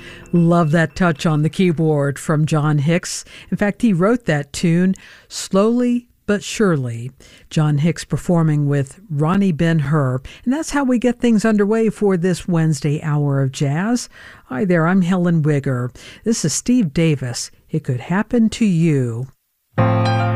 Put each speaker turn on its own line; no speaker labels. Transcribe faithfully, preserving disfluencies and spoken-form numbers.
Love that touch on the keyboard from John Hicks. In fact, he wrote that tune slowly but surely. John Hicks performing with Ronnie Ben-Hur. And that's how we get things underway for this Wednesday hour of jazz. Hi there, I'm Helen Wigger. This is Steve Davis. It Could Happen to You.